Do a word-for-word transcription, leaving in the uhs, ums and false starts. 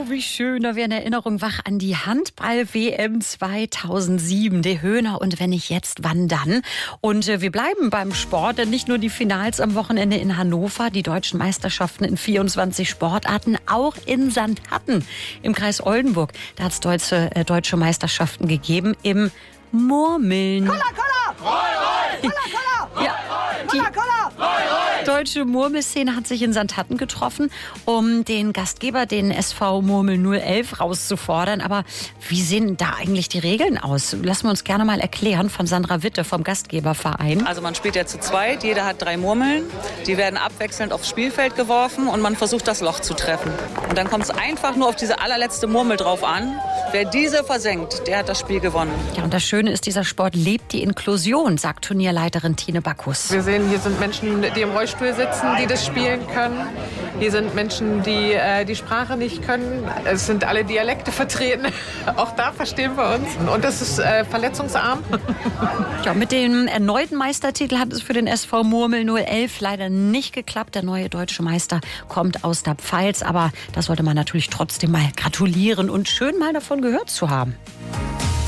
wie schön, da wäre eine Erinnerung wach an die Handball-W M zweitausendsieben. Die Höhner und wenn nicht jetzt, wann dann? Und äh, wir bleiben beim Sport, denn nicht nur die Finals am Wochenende in Hannover, die deutschen Meisterschaften in vierundzwanzig Sportarten, auch in Sandhatten im Kreis Oldenburg. Da hat es deutsche, äh, deutsche Meisterschaften gegeben im Murmeln. Kolla, kolla! Roll, roll! Kolla, kolla! Ja, die Kolla, kolla! Roll, roll! deutsche Murmelszene hat sich in Sandhatten getroffen, um den Gastgeber, den S V Murmel null elf, rauszufordern. Aber wie sehen da eigentlich die Regeln aus? Lassen wir uns gerne mal erklären von Sandra Witte vom Gastgeberverein. Also man spielt ja zu zweit, jeder hat drei Murmeln. Die werden abwechselnd aufs Spielfeld geworfen und man versucht, das Loch zu treffen. Und dann kommt es einfach nur auf diese allerletzte Murmel drauf an. Wer diese versenkt, der hat das Spiel gewonnen. Ja, und das Schöne ist, dieser Sport lebt die Inklusion, sagt Turnierleiterin Tine Backus. Wir sehen, hier sind Menschen, die im Rollstuhl sitzen, die das spielen können. Hier sind Menschen, die äh, die Sprache nicht können. Es sind alle Dialekte vertreten. Auch da verstehen wir uns. Und das ist äh, verletzungsarm. Ja, mit dem erneuten Meistertitel hat es für den S V Murmel null elf leider nicht geklappt. Der neue deutsche Meister kommt aus der Pfalz. Aber da sollte man natürlich trotzdem mal gratulieren und schön mal davon gehört zu haben.